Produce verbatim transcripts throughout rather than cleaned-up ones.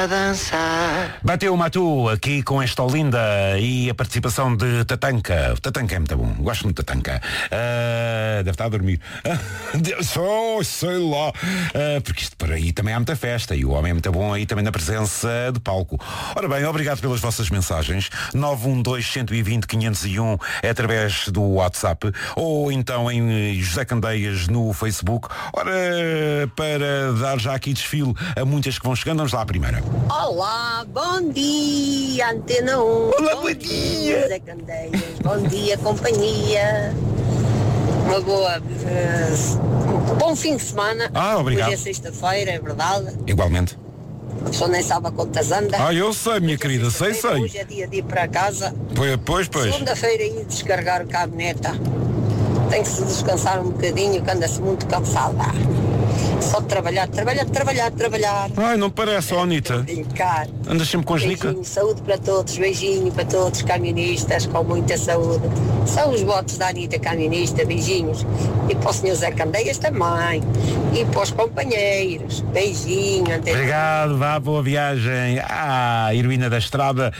a dançar. Bateu o Matu aqui com esta Olinda e a participação de Tatanka. O Tatanka é muito bom, gosto muito de Tatanka. Uh, deve estar a dormir. Só, sei lá. Uh, porque isto por aí também há muita festa e o homem é muito bom aí também na presença de palco. Ora bem, obrigado pelas vossas mensagens. nove um dois, um dois zero, quinhentos e um é através do WhatsApp ou então em José Candeias no Facebook. Ora, para dar já aqui desfile a muitas que vão chegando, vamos lá à primeira. Olá, bom dia, Antena um. Olá, bom, bom dia. José Candeias, bom dia, companhia. Uma boa, uh, bom fim de semana. Ah, obrigado. Hoje é sexta-feira, é verdade. Igualmente. A pessoa nem sabe a quantas anda. Ah, eu sei, minha querida, sei, sei. Hoje é dia de ir para casa. Pois, pois, pois. Segunda-feira ir descarregar a caminhoneta. Tem que se descansar um bocadinho, que anda-se muito cansada. Só de trabalhar, trabalhar, trabalhar, trabalhar. Ai, não parece, ó, Anitta. Brincar. Andas sempre com genica? Beijinho, saúde para todos, beijinho para todos os camionistas, com muita saúde. São os votos da Anitta camionista, beijinhos. E para o senhor Zé Candeias também. E para os companheiros, beijinho. Até Obrigado, vá, boa viagem. Ah, heroína da estrada.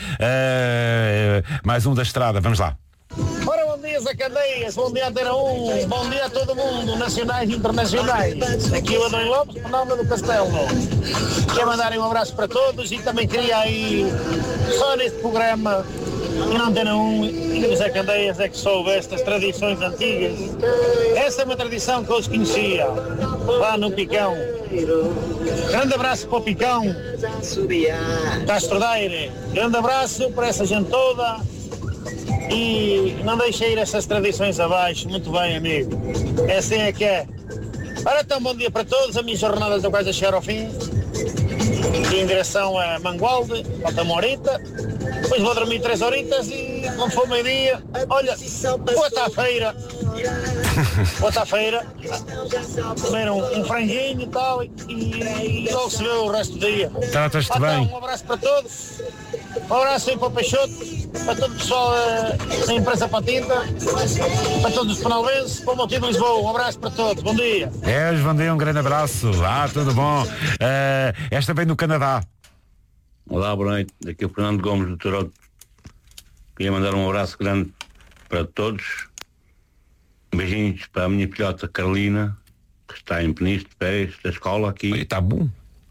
Uh, mais um da estrada, vamos lá. Ora, bom dia, Zé Candeias, bom dia, Antena um, bom dia a todo mundo, nacionais e internacionais. Aqui o Adão Lopes, nome do Castelo. Quero mandar um abraço para todos e também queria aí, só neste programa, e na Antena um, e o Zé Candeias é que soube estas tradições antigas. Essa é uma tradição que eu desconhecia, lá no Picão. Grande abraço para o Picão, Castrodeire. Grande abraço para essa gente toda. E não deixe ir essas tradições abaixo. Muito bem, amigo. É assim é que é. Ora, então, bom dia para todos. A minha jornada já quase a chegar ao fim. Em direção a Mangualde, falta uma horita. Depois vou dormir três horitas e não for meio-dia. Olha, vou até à feira. Vou até à feira. Comer um, um franguinho e tal. E, e logo se vê o resto do dia. Tratas-te então, bem. Um abraço para todos. Um abraço aí para o Peixoto. Para todo o pessoal uh, da imprensa para a tinta, para todos os penalvenses, para o Monte de Lisboa. Um abraço para todos, bom dia. É, bom dia, um grande abraço. Ah, tudo bom. Uh, esta vem do Canadá. Olá, boa noite. Aqui é o Fernando Gomes do Toronto. Queria mandar um abraço grande para todos. Beijinhos para a minha filhota Carolina, que está em Peniche de Pés, da escola aqui. Está bom.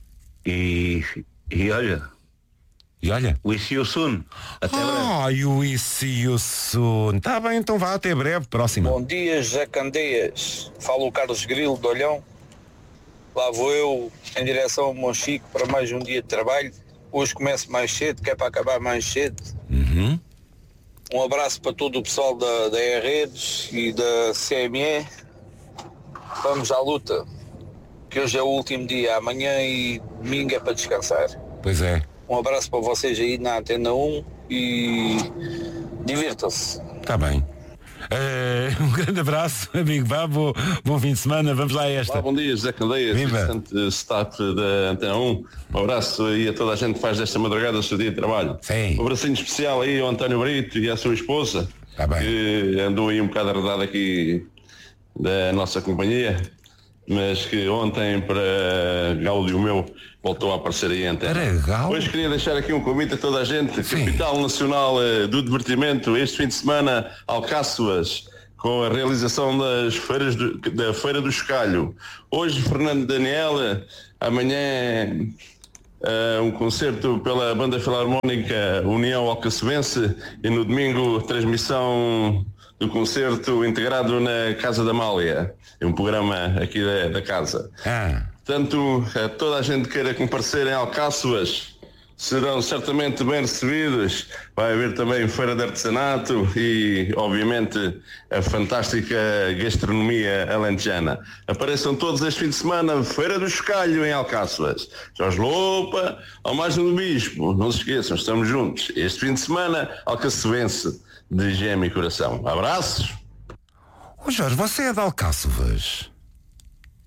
E, e olha... E olha. We see you soon. Até breve. Ai, we see you soon. Está bem, então vá, até breve. Próxima. Bom dia, José Candeias. Fala o Carlos Grilo de Olhão. Lá vou eu em direção ao Monchique para mais um dia de trabalho. Hoje começo mais cedo, que é para acabar mais cedo. Uhum. Um abraço para todo o pessoal da, da E-Redes e da C M E. Vamos à luta, que hoje é o último dia. Amanhã e domingo é para descansar. Pois é. Um abraço para vocês aí na Antena um e divirtam-se. Está bem. Uh, um grande abraço, amigo. Vá, bom, bom fim de semana. Vamos lá a esta. Olá, bom dia, José Candeias, assistente staff da Antena um. Um abraço aí a toda a gente que faz desta madrugada o seu dia de trabalho. Sim. Um abracinho especial aí ao António Brito e à sua esposa, tá bem. Que andou aí um bocado arredado aqui da nossa companhia, mas que ontem, para gáudio meu, voltou a aparecer aí em Antena. Hoje queria deixar aqui um convite a toda a gente. Sim. Capital Nacional uh, do Divertimento, este fim de semana, Alcáçovas, com a realização das feiras do, da Feira do Escalho. Hoje, Fernando Daniel, amanhã uh, um concerto pela Banda Filarmónica União Alcacevense e no domingo transmissão do concerto integrado na Casa da Amália. É um programa aqui da, da casa. Ah. Portanto, toda a gente que queira comparecer em Alcáçovas serão certamente bem recebidos. Vai haver também feira de artesanato e, obviamente, a fantástica gastronomia alentejana. Apareçam todos este fim de semana, Feira do Escalho em Alcáçovas. Jorge Lopa, ao mais um do Bispo. Não se esqueçam, estamos juntos. Este fim de semana, Alcacevense, de gema e coração. Abraços. Ô Jorge, você é de Alcáçovas?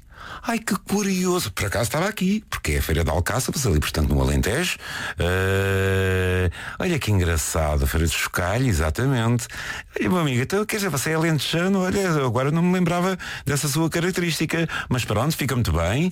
Ai, que curioso. Por acaso estava aqui, porque é a Feira de Alcáçovas, ali, portanto, no Alentejo. Uh, olha que engraçado, a Feira de Chocalho, exatamente. Olha, meu amigo, então, quer dizer, você é alentejano, olha, agora não me lembrava dessa sua característica. Mas pronto, fica muito bem.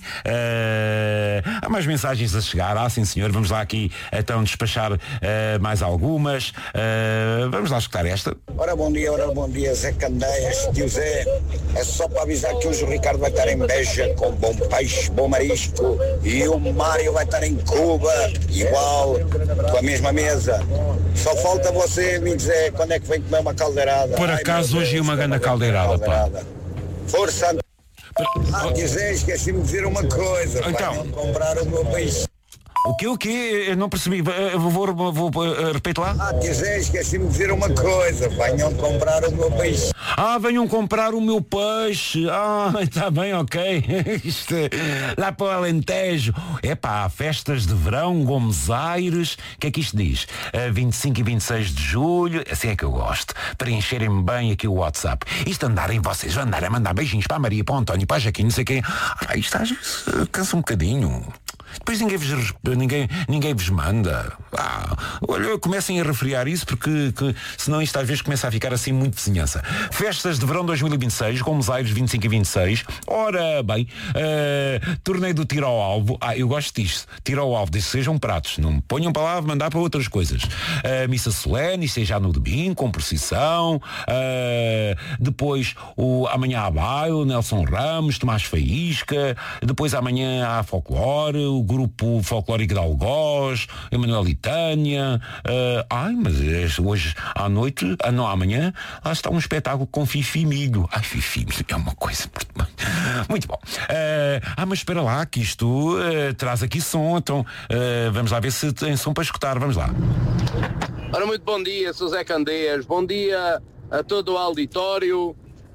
Uh, há mais mensagens a chegar. Ah, sim, senhor, vamos lá aqui, então, despachar uh, mais algumas. Uh, vamos lá escutar esta. Ora, bom dia, ora, bom dia, Zé Candeias, tio Zé. É só para avisar que hoje o Ricardo vai estar em Beja com bom peixe, bom marisco, e o Mário vai estar em Cuba, igual, com a mesma mesa. Só falta você me dizer quando é que vem comer uma caldeirada. Por acaso, Ai, hoje é uma grande caldeirada, caldeirada, pá. Força. Ah, tio Zé, esqueci-me de dizer uma coisa. Então. Vai não comprar o meu peixe. O que, o que? Eu não percebi. Vou, vou, vou, vou repete lá. Ah, quiser, esqueci-me de dizer uma coisa. Venham comprar o meu peixe. Ah, venham comprar o meu peixe. Ah, está bem, ok. Isto é, lá para o Alentejo. É pá, festas de verão, Gomes Aires. O que é que isto diz? Uh, vinte e cinco e vinte e seis de julho. Assim é que eu gosto. Para encherem-me bem aqui o WhatsApp. Isto andarem vocês, andarem a mandar beijinhos para a Maria, para o António, para a Jaquim, não sei quem. Ah, isto às vezes cansa um bocadinho. Depois ninguém vos, ninguém, ninguém vos manda. Ah, olha, comecem a refriar isso porque que, senão isto às vezes começa a ficar assim muito vizinhança. Festas de verão dois mil e vinte e seis, Gomes Aires vinte e cinco e vinte e seis. Ora bem, uh, torneio do tiro ao alvo. Ah, eu gosto disto. Tiro ao alvo, desde que sejam pratos. Não me ponham para lá mandar para outras coisas. Uh, missa solene, isto é já no domingo, com procissão. Uh, depois o amanhã há baile, Nelson Ramos, Tomás Faísca. Depois amanhã há folclore, o grupo folclórico de Algoz, Emanuelitânia. Uh, ai, mas hoje à noite, ah, não, amanhã, lá está um espetáculo com Fifi Milho. Ai, Fifi Milho é uma coisa muito bom. Uh, ah, mas espera lá, que isto uh, traz aqui som, então uh, vamos lá ver se tem som para escutar, vamos lá. Ora, muito bom dia, sou Zé Candeias, bom dia a todo o auditório.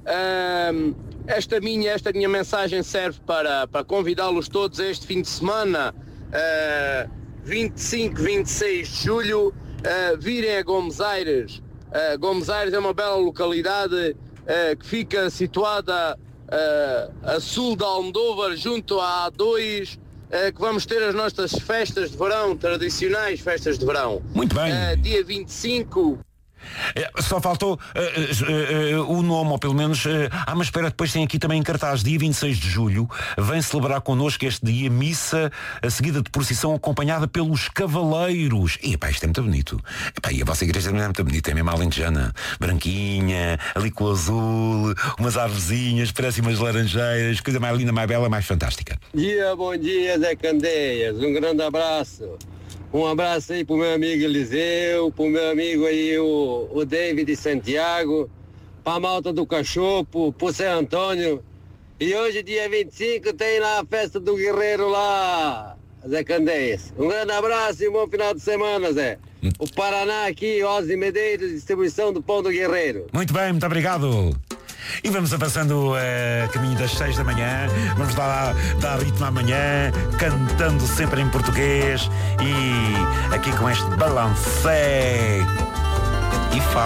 Uh, esta, minha, esta minha mensagem serve para, para convidá-los todos a este fim de semana, uh, vinte e cinco, vinte e seis de julho, uh, virem a Gomes Aires. Uh, Gomes Aires é uma bela localidade uh, que fica situada uh, a sul de Almodóvar, junto à A dois, uh, que vamos ter as nossas festas de verão, tradicionais festas de verão. Muito bem. Uh, dia vinte e cinco... É, só faltou uh, uh, uh, o nome, ou pelo menos uh, ah, mas espera, depois tem aqui também em cartaz, dia vinte e seis de julho vem celebrar connosco este dia missa a seguida de procissão acompanhada pelos cavaleiros. E pá, isto é muito bonito. E, pá, e a vossa igreja também é muito bonita, é mesmo alentejana, branquinha, ali com o azul, umas arvorezinhas, parecem umas laranjeiras, coisa mais linda, mais bela, mais fantástica. Dia, bom dia, Zé Candeias, um grande abraço. Um abraço aí pro meu amigo Eliseu, pro meu amigo aí o, o David Santiago, pra malta do Cachopo, pro Zé Antônio. E hoje, dia vinte e cinco, tem lá a festa do Guerreiro lá, Zé Candeias. Um grande abraço e um bom final de semana, Zé. O Paraná aqui, Ozzy Medeiros, distribuição do Pão do Guerreiro. Muito bem, muito obrigado. E vamos avançando uh, caminho das seis da manhã. Vamos lá dar ritmo amanhã, cantando sempre em português. E aqui com este balancé. E fala.